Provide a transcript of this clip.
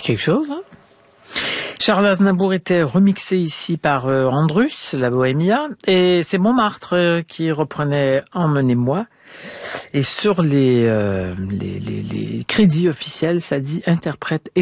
quelque chose, hein. Charles Aznavour était remixé ici par Andrus, la Bohémia, et c'est Montmartre qui reprenait Emmenez-moi. Et sur les crédits officiels, ça dit interprète et